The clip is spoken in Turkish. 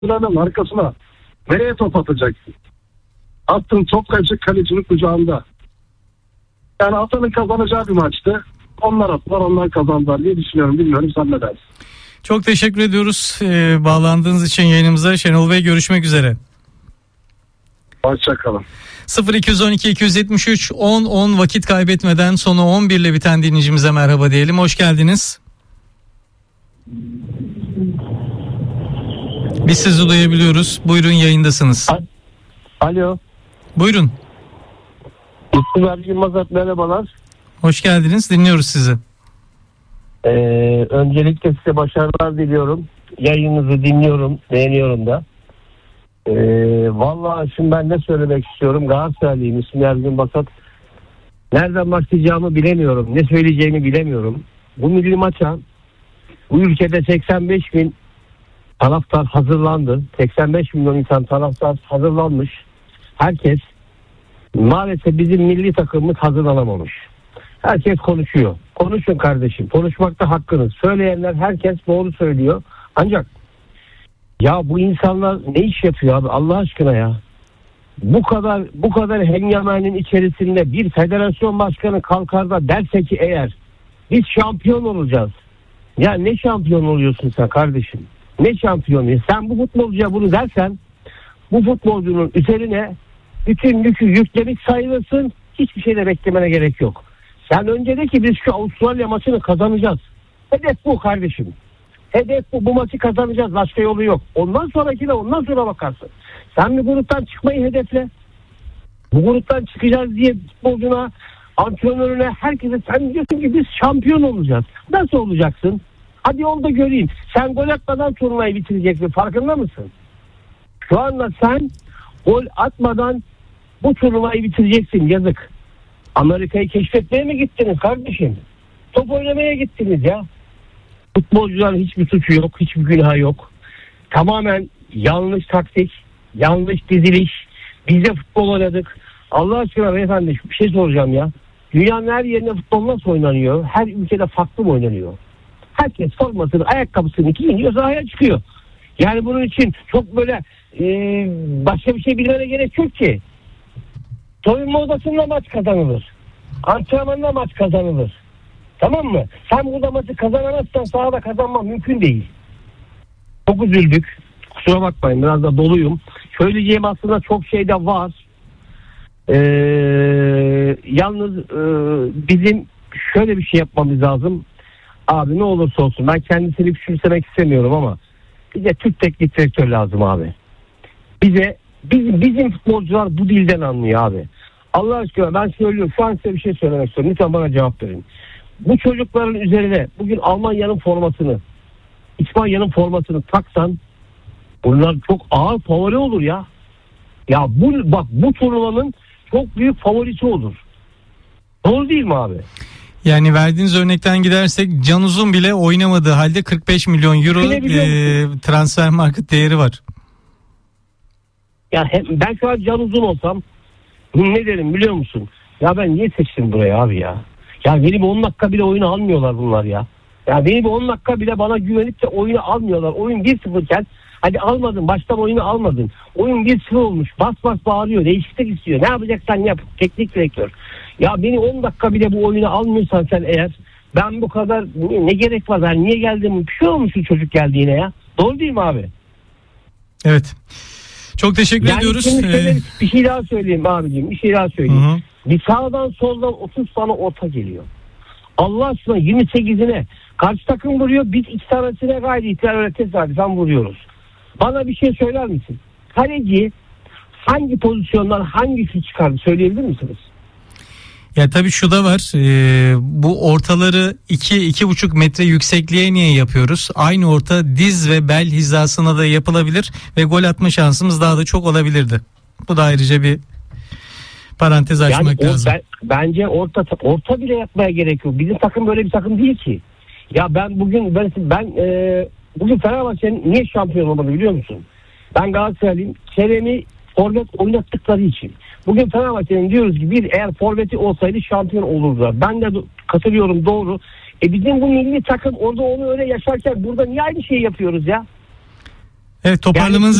Buranın arkasına nereye top atacaksın? Attığın top kalecinin kucağında. Yani Atan'ın kazanacağı bir maçtı. Onlar attılar, onlar kazandılar diye düşünüyorum. Bilmiyorum, sen ne dersin? Çok teşekkür ediyoruz bağlandığınız için yayınımıza. Şenol Bey, görüşmek üzere. Hoşçakalın. 0212 273 10 10 vakit kaybetmeden sonu 11 ile biten dinleyicimize merhaba diyelim. Hoş geldiniz. Biz sizi duyabiliyoruz. Buyurun, yayındasınız. Alo. Buyurun. İsmail Yılmaz, merhabalar. Hoş geldiniz. Dinliyoruz sizi. Öncelikle size başarılar diliyorum. Yayınınızı dinliyorum, beğeniyorum da. Vallahi şimdi ben ne söylemek istiyorum. Galatasaraylıyım, ismim Ergün Basat. Nereden başlayacağımı bilemiyorum. Ne söyleyeceğimi bilemiyorum. Bu milli maça bu ülkede 85 bin taraftar hazırlandı. 85 milyon insan taraftar hazırlanmış. Herkes, maalesef bizim milli takımımız hazırlanamamış. Herkes konuşuyor. Konuşun kardeşim. Konuşmakta hakkınız. Söyleyenler, herkes doğru söylüyor. Ancak ya bu insanlar ne iş yapıyor abi Allah aşkına ya? Bu kadar hengamenin içerisinde bir federasyon başkanı kalkar da derse ki eğer biz şampiyon olacağız. Ya ne şampiyon oluyorsun sen kardeşim? Ne şampiyonu? Sen bu futbolcuya bunu dersen, bu futbolcunun üzerine bütün yükü yüklemiş sayılırsın. Hiçbir şeyle beklemene gerek yok. Sen önce de ki biz şu Avustralya maçını kazanacağız. Hedef bu kardeşim. Hedef bu. Bu maçı kazanacağız. Başka yolu yok. Ondan sonra bakarsın. Sen bir gruptan çıkmayı hedefle. Bu gruptan çıkacağız diye futbolcuna, antrenörüne, herkese sen diyorsun ki biz şampiyon olacağız. Nasıl olacaksın? Hadi onu da göreyim. Sen gol atmadan turnuvayı bitireceksin. Farkında mısın? Şu anda sen gol atmadan bu turnuvayı bitireceksin. Yazık. Amerika'yı keşfetmeye mi gittiniz kardeşim? Top oynamaya gittiniz ya. Futbolcuların hiçbir suçu yok. Hiçbir günahı yok. Tamamen yanlış taktik, yanlış diziliş. Biz de futbol oynadık. Allah aşkına beyefendi bir şey soracağım ya. Dünyanın her yerinde futbol nasıl oynanıyor? Her ülkede farklı mı oynanıyor? Herkes formasını, ayakkabısını giyiniyor, sahaya çıkıyor. Yani bunun için çok böyle başka bir şey bilmene gerek yok ki. Soyunma odasında maç kazanılır. Antrenmanda maç kazanılır. Tamam mı? Sen burada maçı kazanamazsan sahada kazanman mümkün değil. Çok üzüldük. Kusura bakmayın, biraz da doluyum. Söyleyeceğim aslında çok şey de var. Yalnız bizim şöyle bir şey yapmamız lazım. Abi ne olursa olsun, ben kendisini küçümsemek istemiyorum ama bize Türk teknik direktör lazım abi. Bizim futbolcular bu dilden anlıyor abi. Allah aşkına ben söylüyorum, şu an size bir şey söylemek istiyorum. Lütfen bana cevap verin. Bu çocukların üzerine bugün Almanya'nın formasını, İspanya'nın formasını taksan bunlar çok ağır favori olur ya. Ya bu turnuvanın çok büyük favorisi olur. Doğru değil mi abi? Yani verdiğiniz örnekten gidersek Can Uzun bile oynamadığı halde 45 milyon euro transfer market değeri var. Ya ben şu an Can Uzun olsam ne derim biliyor musun? Ya ben niye seçtim buraya abi ya? Ya beni bir 10 dakika bile oyunu almıyorlar bunlar ya. Ya beni bir 10 dakika bile bana güvenip de oyunu almıyorlar. Oyun 1-0 iken hadi almadın, baştan oyunu almadın. Oyun 1-0 olmuş. Bas bağırıyor. Değişiklik istiyor. Ne yapacaksan yap. Teknik direktör. Ya beni 10 dakika bile bu oyunu almıyorsan sen eğer, ben bu kadar ne gerek var? Yani niye geldim? Bir şey olmuş şu çocuk geldiğine ya. Doğru değil mi abi? Evet. Çok teşekkür ediyoruz. Bir şey daha söyleyeyim abicim. Bir şey daha söyleyeyim. Hı-hı. Bir sağdan soldan 30 tane orta geliyor. Allah aşkına 28'ine karşı takım vuruyor. Biz 2 tanesine gayri ihtiyar öyle tesadüfen vuruyoruz. Bana bir şey söyler misin? Kaleci hangi pozisyondan hangi şut çıkardı söyleyebilir misiniz? Ya tabii şu da var, bu ortaları 2-2,5 metre yüksekliğe niye yapıyoruz? Aynı orta diz ve bel hizasına da yapılabilir ve gol atma şansımız daha da çok olabilirdi. Bu da ayrıca bir parantez açmak lazım. Bence orta bile yapmaya gerek yok. Bizim takım böyle bir takım değil ki. Ya ben bugün Fenerbahçe'nin niye şampiyon olmadı biliyor musun? Ben Galatasaraylıyım. Kerem'i forvet oynattıkları için. Bugün Fenerbahçe'nin diyoruz ki eğer forveti olsaydı şampiyon olurdular. Ben de katılıyorum, doğru. Bizim bu milli takım orada onu öyle yaşarken burada niye aynı şeyi yapıyoruz ya? Evet, toparlamanızı